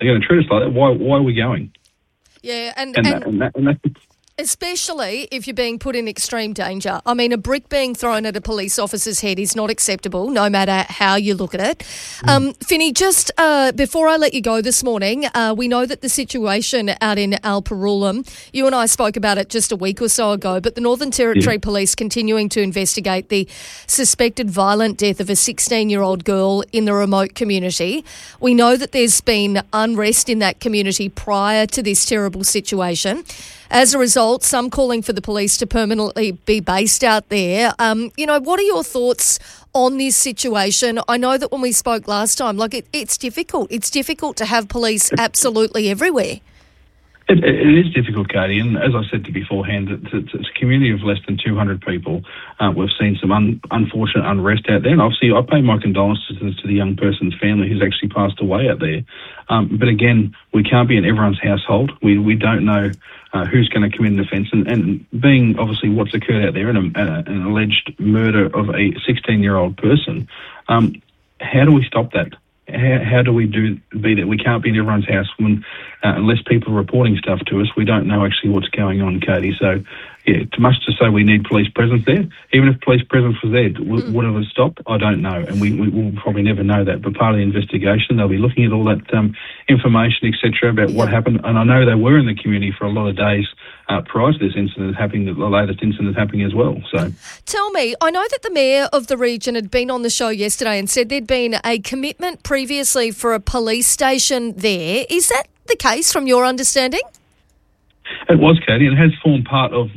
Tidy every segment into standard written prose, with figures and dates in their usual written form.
they're going to treat us like that, why are we going? Yeah, and that's especially if you're being put in extreme danger. I mean, a brick being thrown at a police officer's head is not acceptable, no matter how you look at it. Finny, just before I let you go this morning, we know that the situation out in Alpurrulam, you and I spoke about it just a week or so ago, but the Northern Territory Police continuing to investigate the suspected violent death of a 16-year-old girl in the remote community. We know that there's been unrest in that community prior to this terrible situation. As a result, some calling for the police to permanently be based out there. What are your thoughts on this situation? I know that when we spoke last time, it's difficult. It's difficult to have police absolutely everywhere. It is difficult, Katie, and as I said to you beforehand, it's a community of less than 200 people. We've seen some unfortunate unrest out there, and obviously I pay my condolences to the young person's family who's actually passed away out there. But again, we can't be in everyone's household. We don't know who's going to commit an offence, and being obviously what's occurred out there, an alleged murder of a 16-year-old person, how do we stop that? How do we be that? We can't be in everyone's house unless people are reporting stuff to us. We don't know actually what's going on, Katie. So, too much to say we need police presence there. Even if police presence was there, would it have stopped? I don't know, and we will probably never know that. But part of the investigation, they'll be looking at all that information, etc., about what happened. And I know they were in the community for a lot of days prior to this incident happening, the latest incident happening as well. So, tell me, I know that the mayor of the region had been on the show yesterday and said there'd been a commitment previously for a police station there. Is that the case from your understanding? It was, Katie, and it has formed part of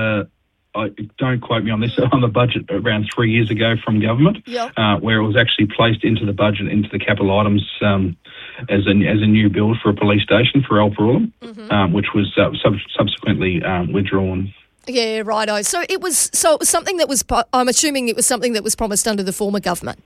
don't quote me on this, on the budget around 3 years ago from government, where it was actually placed into the budget, into the capital items as a new build for a police station for Alpurrulam, which was subsequently withdrawn. Yeah, righto. So it was something that was, I'm assuming it was something that was promised under the former government.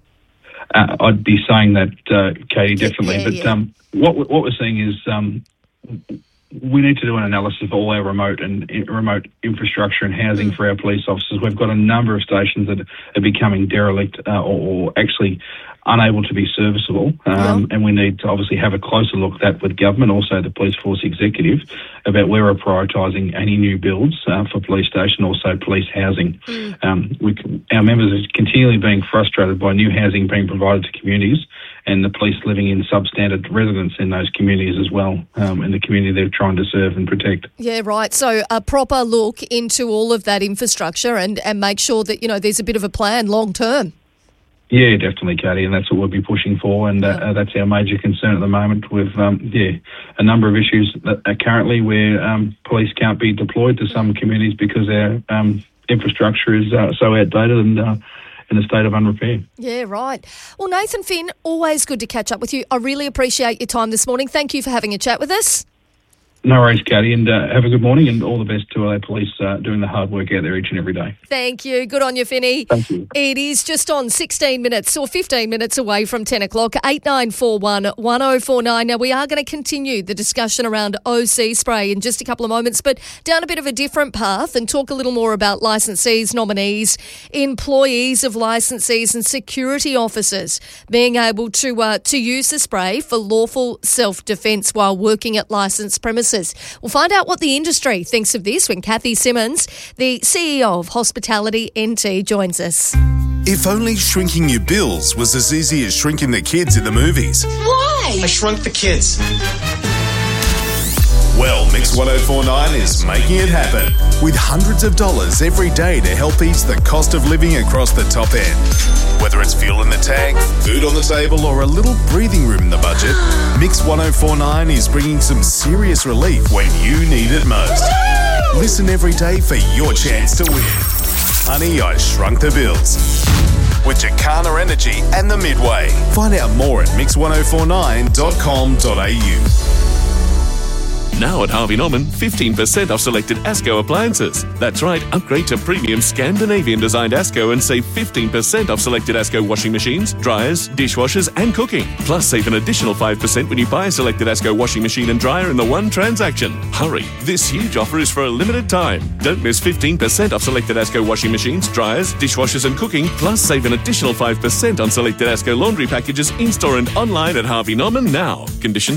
I'd be saying that, Katie, definitely. What we're seeing is we need to do an analysis of all our remote infrastructure and housing for our police officers. We've got a number of stations that are becoming derelict or actually unable to be serviceable, and we need to obviously have a closer look at that with government, also the police force executive, about where we're prioritising any new builds for police station, also police housing. Our members are continually being frustrated by new housing being provided to communities and the police living in substandard residence in those communities as well, in the community they're trying to serve and protect. Yeah, right. So a proper look into all of that infrastructure and make sure that, there's a bit of a plan long term. Yeah, definitely, Katie, and that's what we'll be pushing for, and that's our major concern at the moment with, a number of issues that are currently where police can't be deployed to some communities because our infrastructure is so outdated and in a state of unrepair. Yeah, right. Well, Nathan Finn, always good to catch up with you. I really appreciate your time this morning. Thank you for having a chat with us. No worries, Katie, and have a good morning and all the best to our police doing the hard work out there each and every day. Thank you. Good on you, Finny. Thank you. It is just on 16 minutes or 15 minutes away from 10 o'clock, 8941 1049. Now, we are going to continue the discussion around OC spray in just a couple of moments, but down a bit of a different path and talk a little more about licensees, nominees, employees of licensees and security officers being able to use the spray for lawful self-defence while working at licensed premises. We'll find out what the industry thinks of this when Kathy Simmons, the CEO of Hospitality NT, joins us. If only shrinking your bills was as easy as shrinking the kids in the movies. Why? I shrunk the kids. Well, Mix 1049 is making it happen with hundreds of dollars every day to help ease the cost of living across the top end. Whether it's fuel in the tank, food on the table, or a little breathing room in the budget, Mix 1049 is bringing some serious relief when you need it most. Listen every day for your chance to win. Honey, I Shrunk the Bills. With Jacana Energy and the Midway. Find out more at mix1049.com.au. Now at Harvey Norman, 15% off selected ASCO appliances. That's right, upgrade to premium Scandinavian-designed ASCO and save 15% off selected ASCO washing machines, dryers, dishwashers and cooking. Plus, save an additional 5% when you buy a selected ASCO washing machine and dryer in the one transaction. Hurry, this huge offer is for a limited time. Don't miss 15% off selected ASCO washing machines, dryers, dishwashers and cooking. Plus, save an additional 5% on selected ASCO laundry packages in-store and online at Harvey Norman now. Conditions